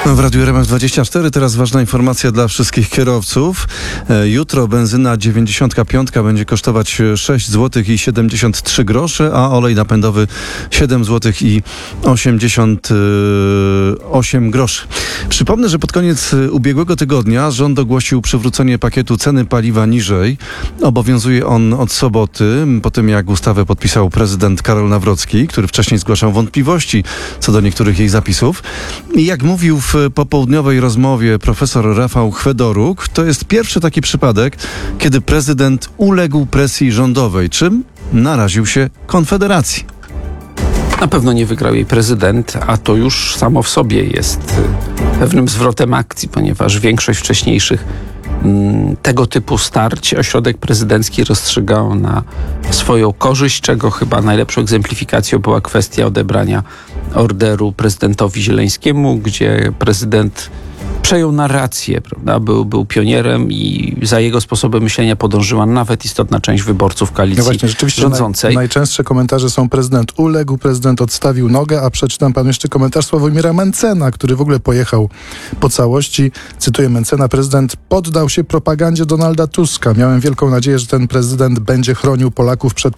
W Radiu RMF24 teraz ważna informacja dla wszystkich kierowców. Jutro benzyna 95 będzie kosztować 6 zł i 73 grosze, a olej napędowy 7 zł i 88 groszy. Przypomnę, że pod koniec ubiegłego tygodnia rząd ogłosił przywrócenie pakietu ceny paliwa niżej. Obowiązuje on od soboty, po tym jak ustawę podpisał prezydent Karol Nawrocki, który wcześniej zgłaszał wątpliwości co do niektórych jej zapisów. I jak mówił w popołudniowej rozmowie profesor Rafał Chwedoruk, to jest pierwszy taki przypadek, kiedy prezydent uległ presji rządowej, czym naraził się Konfederacji. Na pewno nie wygrał jej prezydent, a to już samo w sobie jest pewnym zwrotem akcji, ponieważ większość wcześniejszych tego typu starć ośrodek prezydencki rozstrzygał na swoją korzyść, czego chyba najlepszą egzemplifikacją była kwestia odebrania orderu prezydentowi Zieleńskiemu, gdzie prezydent przejął narrację, prawda? Był pionierem i za jego sposobem myślenia podążyła nawet istotna część wyborców koalicji rządzącej. Najczęstsze komentarze są: prezydent uległ, prezydent odstawił nogę, a przeczytam panu jeszcze komentarz Sławomira Mentzena, który w ogóle pojechał po całości. Cytuję Mentzena: prezydent poddał się propagandzie Donalda Tuska. Miałem wielką nadzieję, że ten prezydent będzie chronił Polaków przed